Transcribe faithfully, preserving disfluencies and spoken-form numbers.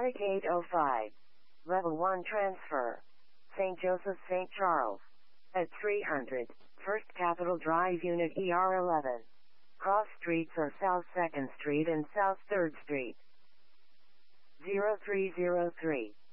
Attic eight oh five. Level one transfer. Saint Joseph Saint Charles. At three hundred. First Capitol Drive Unit E R eleven. Cross streets are South second Street and South third Street. zero three zero three.